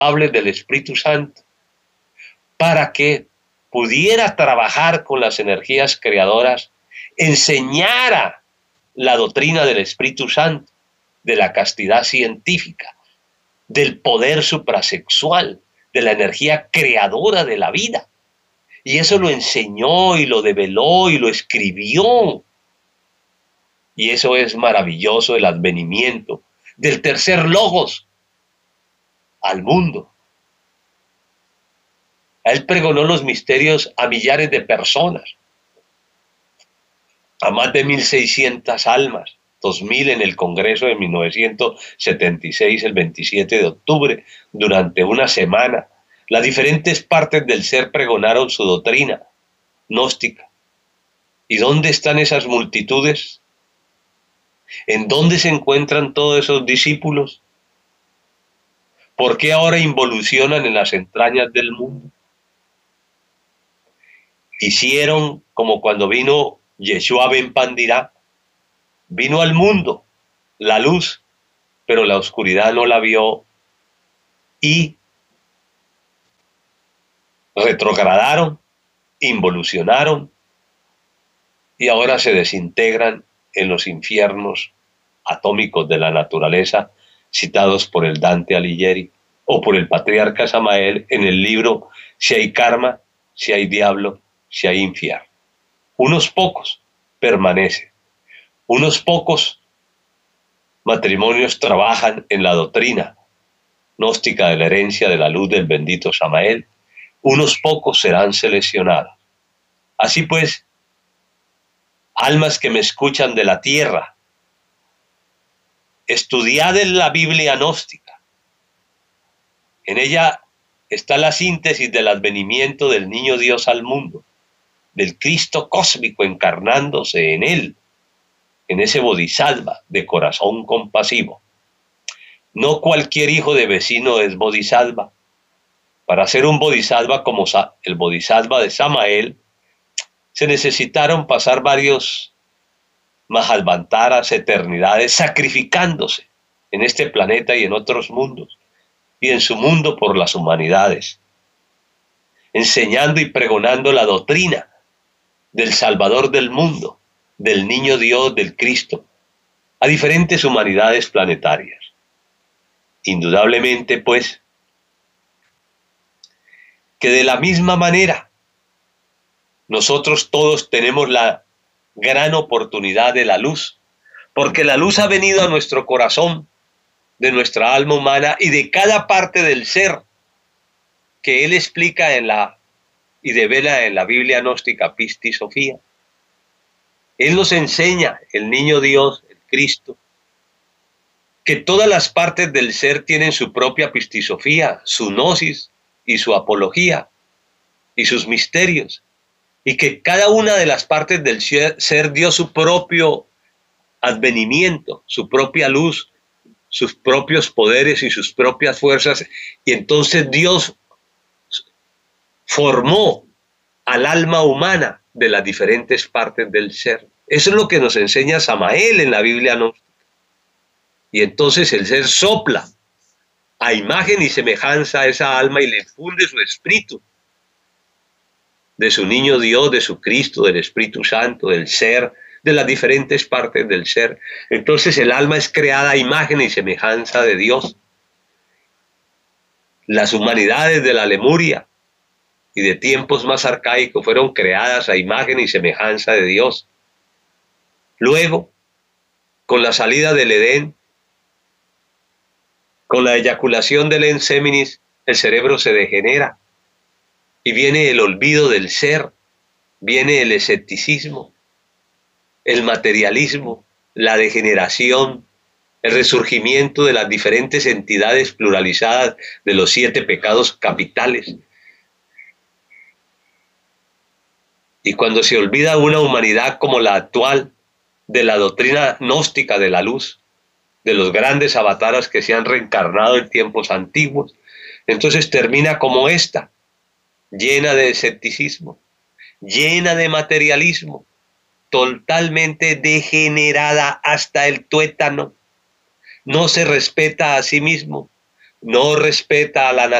del Espíritu Santo para que pudiera trabajar con las energías creadoras, enseñara la doctrina del Espíritu Santo, de la castidad científica, del poder suprasexual, de la energía creadora de la vida. Y eso lo enseñó y lo develó y lo escribió. Y eso es maravilloso, el advenimiento del tercer logos al mundo. Él pregonó los misterios a millares de personas, a más de 1.600 almas, 2.000 en el Congreso de 1976, el 27 de octubre, durante una semana. Las diferentes partes del ser pregonaron su doctrina gnóstica. ¿Y dónde están esas multitudes? ¿En dónde se encuentran todos esos discípulos? ¿Por qué ahora involucionan en las entrañas del mundo? Hicieron como cuando vino Yeshua ben Pandirá, vino al mundo la luz, pero la oscuridad no la vio y retrogradaron, involucionaron y ahora se desintegran en los infiernos atómicos de la naturaleza citados por el Dante Alighieri o por el patriarca Samael en el libro Si hay karma, si hay diablo, si hay infierno. Unos pocos permanecen, unos pocos matrimonios trabajan en la doctrina gnóstica de la herencia de la luz del bendito Samael, unos pocos serán seleccionados. Así pues, almas que me escuchan de la tierra, estudiad en la Biblia gnóstica. En ella está la síntesis del advenimiento del niño Dios al mundo, del Cristo cósmico encarnándose en él, en ese bodhisattva de corazón compasivo. No cualquier hijo de vecino es bodhisattva. Para ser un bodhisattva como el bodhisattva de Samael, se necesitaron pasar varios mahalvantaras, eternidades, sacrificándose en este planeta y en otros mundos, y en su mundo por las humanidades, enseñando y pregonando la doctrina del Salvador del mundo, del niño Dios, del Cristo, a diferentes humanidades planetarias. Indudablemente, pues, que de la misma manera nosotros todos tenemos la gran oportunidad de la luz, porque la luz ha venido a nuestro corazón, de nuestra alma humana y de cada parte del ser que él explica y devela en la Biblia gnóstica Pistis Sophia. Él nos enseña, el niño Dios, el Cristo, que todas las partes del ser tienen su propia pistisofía, su gnosis y su apología y sus misterios, y que cada una de las partes del ser dio su propio advenimiento, su propia luz, sus propios poderes y sus propias fuerzas, y entonces Dios formó al alma humana de las diferentes partes del ser. Eso es lo que nos enseña Samael en la Biblia gnóstica. Y entonces el ser sopla a imagen y semejanza a esa alma y le infunde su espíritu de su niño Dios, de su Cristo, del Espíritu Santo, del ser, de las diferentes partes del ser. Entonces el alma es creada a imagen y semejanza de Dios. Las humanidades de la Lemuria y de tiempos más arcaicos fueron creadas a imagen y semejanza de Dios. Luego, con la salida del Edén, con la eyaculación del enseminis, el cerebro se degenera y viene el olvido del ser, viene el escepticismo, el materialismo, la degeneración, el resurgimiento de las diferentes entidades pluralizadas de los 7 pecados capitales. Y cuando se olvida una humanidad como la actual, de la doctrina gnóstica de la luz, de los grandes avataras que se han reencarnado en tiempos antiguos, entonces termina como esta, llena de escepticismo, llena de materialismo, totalmente degenerada hasta el tuétano, no se respeta a sí mismo, no respeta a la